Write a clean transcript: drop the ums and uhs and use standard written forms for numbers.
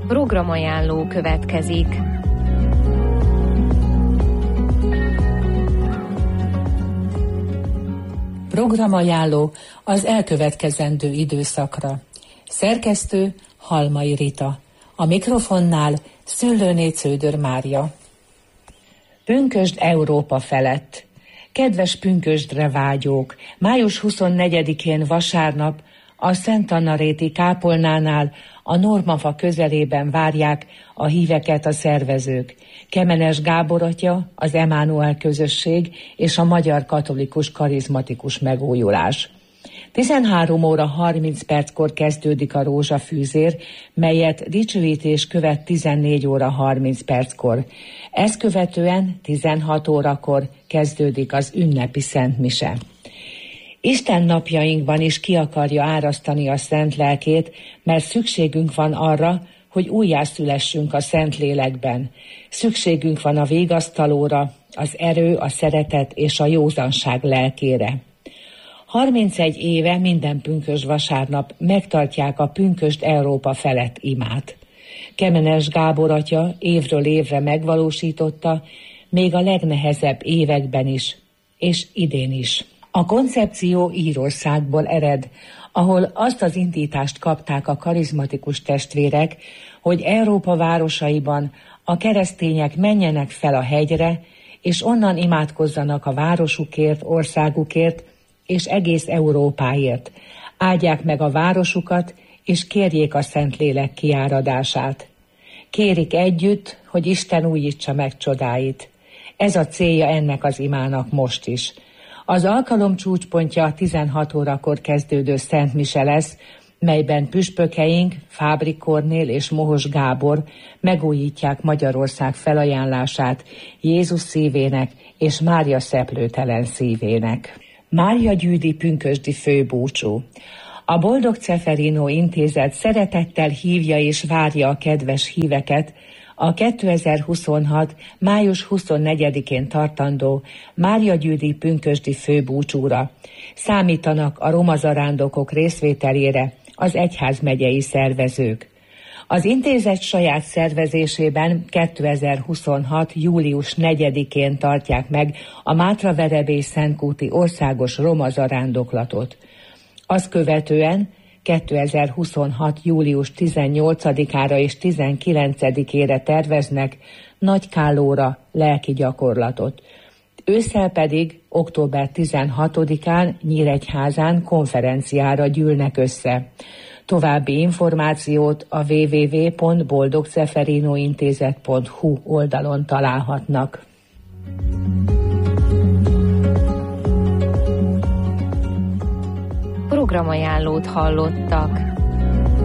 Programajánló következik. Programajánló az elkövetkezendő időszakra. Szerkesztő Halmai Rita. A mikrofonnál Szőlőné Cződör Mária. Pünkösd Európa felett. Kedves pünkösdre vágyók, május 24-én vasárnap a Szent Anna-réti kápolnánál a Normafa közelében várják a híveket a szervezők. Kemenes Gábor atya, az Emánuel közösség és a Magyar Katolikus Karizmatikus Megújulás. 13 óra 30 perckor kezdődik a rózsafűzér, melyet dicsőítés követ 14 óra 30 perckor. Ezt követően 16 órakor kezdődik az ünnepi szentmise. Isten napjainkban is ki akarja árasztani a szent lelkét, mert szükségünk van arra, hogy újjászülessünk a szent lélekben. Szükségünk van a vigasztalóra, az erő, a szeretet és a józanság lelkére. 31 éve minden pünkösd vasárnap megtartják a Pünkösd Európa felett imát. Kemenes Gábor atya évről évre megvalósította, még a legnehezebb években is, és idén is. A koncepció Írországból ered, ahol azt az indítást kapták a karizmatikus testvérek, hogy Európa városaiban a keresztények menjenek fel a hegyre, és onnan imádkozzanak a városukért, országukért, és egész Európáért. Áldják meg a városukat, és kérjék a Szentlélek kiáradását. Kérik együtt, hogy Isten újítsa meg csodáit. Ez a célja ennek az imának most is. Az alkalom csúcspontja a 16 órakor kezdődő szentmise lesz, melyben püspökeink Fábri Kornél és Mohos Gábor megújítják Magyarország felajánlását Jézus szívének és Mária szeplőtelen szívének. Mária Gyűdi pünkösdi főbúcsú. A Boldog Ceferino Intézet szeretettel hívja és várja a kedves híveket a 2026. május 24-én tartandó Mária Gyűdi pünkösdi főbúcsúra. Számítanak a roma zarándokok részvételére az egyházmegyei szervezők. Az intézet saját szervezésében 2026. július 4-én tartják meg a Mátraverebély Szentkúti országos roma zarándoklatot. Azt követően 2026. július 18-ára és 19-ére terveznek Nagykállóra lelki gyakorlatot. Ősszel pedig október 16-án Nyíregyházán konferenciára gyűlnek össze. További információt a www.boldogceferinointézet.hu oldalon találhatnak. Programajánlót hallottak.